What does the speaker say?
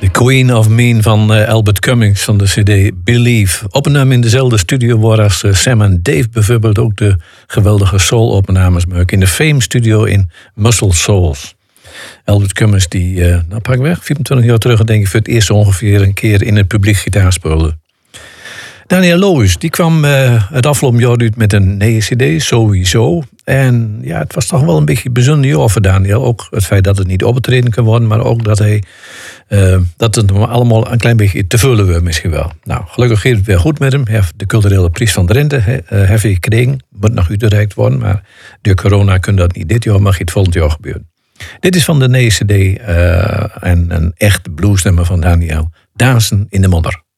Queen of Mean van Albert Cummings van de cd Believe. Opname in dezelfde studio waar als Sam en Dave bijvoorbeeld ook de geweldige soul-opnames maken. In de Fame Studio in Muscle Souls. Albert Cummings die, pakweg 24 jaar terug denk ik voor het eerst ongeveer een keer in het publiek gitaar speelde. Daniel Loos, die kwam het afgelopen jaar uit met een nieuwe cd, sowieso. En ja, het was toch wel een beetje een bijzonder jaar voor Daniel. Ook het feit dat het niet opgetreden kan worden, maar ook dat hij dat het allemaal een klein beetje te vullen werd misschien wel. Nou, gelukkig gaat het weer goed met hem. Hij heeft de culturele prijs van Drenthe heeft hij gekregen. Moet nog uitgereikt worden, maar door corona kan dat niet dit jaar, maar het volgend jaar gebeuren. Dit is van de nieuwe cd en een echt bluesnummer van Daniel. Dansen in de modder.